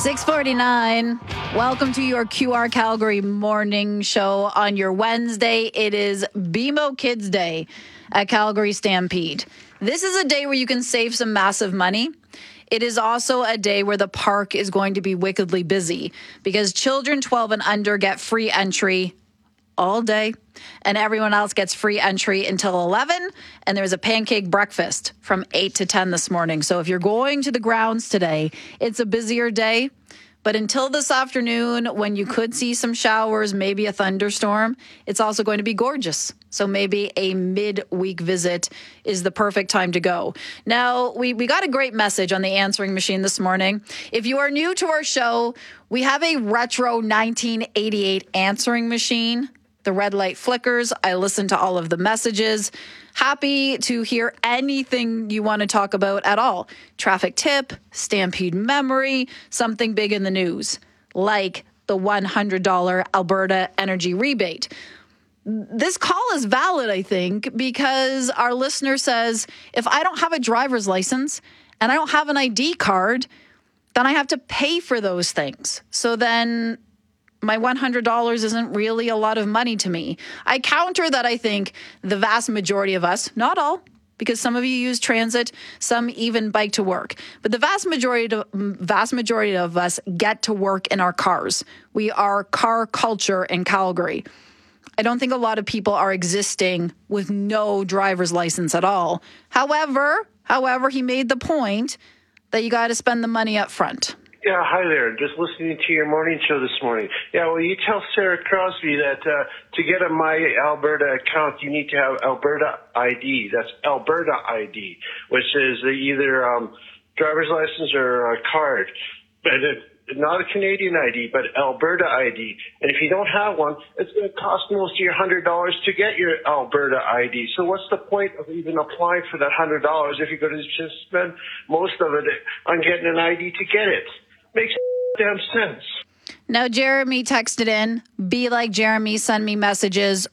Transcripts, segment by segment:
6:49. Welcome to your QR Calgary morning show on your Wednesday. It is BMO Kids Day at Calgary Stampede. This is a day where you can save some massive money. It is also a day where the park is going to be wickedly busy because children 12 and under get free entry all day, and everyone else gets free entry until 11, and there's a pancake breakfast from 8 to 10 this morning. So if you're going to the grounds today, it's a busier day, but until this afternoon, when you could see some showers, maybe a thunderstorm, it's also going to be gorgeous. So maybe a midweek visit is the perfect time to go. Now, we got a great message on the answering machine this morning. If you are new to our show, we have a retro 1988 answering machine. The red light flickers. I listen to all of the messages. Happy to hear anything you want to talk about at all. Traffic tip, Stampede memory, something big in the news, like the $100 Alberta energy rebate. This call is valid, I think, because our listener says, if I don't have a driver's license and I don't have an ID card, then I have to pay for those things. So then my $100 isn't really a lot of money to me. I counter that I think the vast majority of us, not all, because some of you use transit, some even bike to work, but the vast majority of us get to work in our cars. We are car culture in Calgary. I don't think a lot of people are existing with no driver's license at all. However, he made the point that you got to spend the money up front. Yeah, hi there. Just listening to your morning show this morning. Yeah, well, you tell Sarah Crosby that to get a My Alberta account, you need to have Alberta ID. That's Alberta ID, which is either driver's license or a card. But not a Canadian ID, but Alberta ID. And if you don't have one, it's going to cost most of your $100 to get your Alberta ID. So what's the point of even applying for that $100 if you're going to just spend most of it on getting an ID to get it? Makes damn sense. Now, Jeremy texted in. Be like Jeremy, send me messages,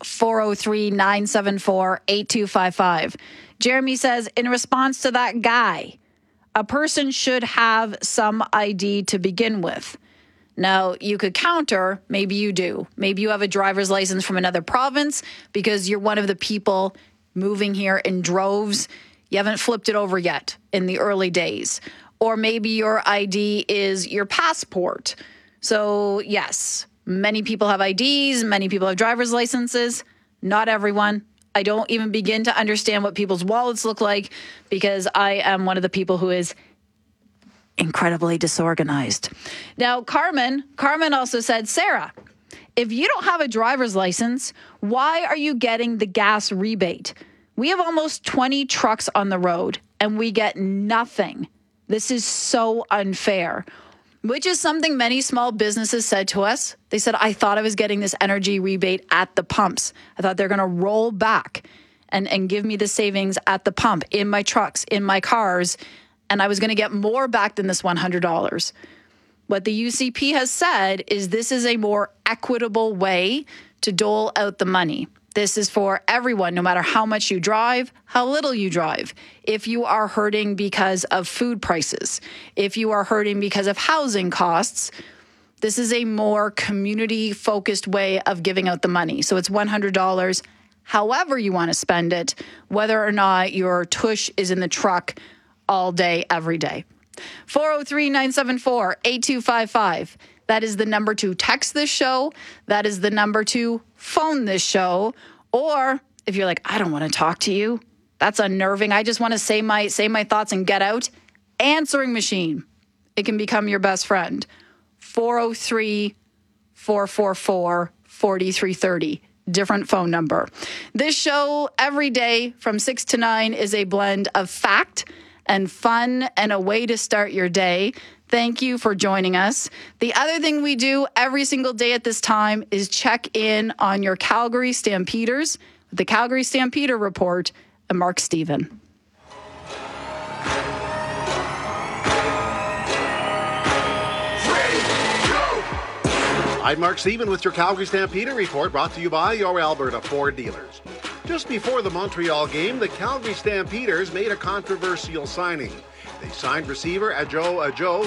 403-974-8255. Jeremy says, in response to that guy, a person should have some ID to begin with. Now, you could counter, maybe you do. Maybe you have a driver's license from another province because you're one of the people moving here in droves. You haven't flipped it over yet in the early days. Or maybe your ID is your passport. So, yes, many people have IDs, many people have driver's licenses. Not everyone. I don't even begin to understand what people's wallets look like because I am one of the people who is incredibly disorganized. Now, Carmen also said, Sarah, if you don't have a driver's license, why are you getting the gas rebate? We have almost 20 trucks on the road and we get nothing. This is so unfair, which is something many small businesses said to us. They said, I thought I was getting this energy rebate at the pumps. I thought they're going to roll back and give me the savings at the pump, in my trucks, in my cars, and I was going to get more back than this $100. What the UCP has said is this is a more equitable way to dole out the money. This is for everyone, no matter how much you drive, how little you drive. If you are hurting because of food prices, if you are hurting because of housing costs, this is a more community-focused way of giving out the money. So it's $100, however you want to spend it, whether or not your tush is in the truck all day, every day. 403-974-8255. That is the number to text this show. That is the number to phone this show. Or if you're like, I don't want to talk to you, that's unnerving, I just want to say my thoughts and get out. Answering machine. It can become your best friend. 403-444-4330. Different phone number. This show every day from 6 to 9 is a blend of fact and fun and a way to start your day. Thank you for joining us. The other thing we do every single day at this time is check in on your Calgary Stampeders, the Calgary Stampeder Report, and Mark Stephen. I'm Mark Stephen with your Calgary Stampeder Report, brought to you by your Alberta Ford dealers. Just before the Montreal game, the Calgary Stampeders made a controversial signing. They signed receiver Ajo Ajo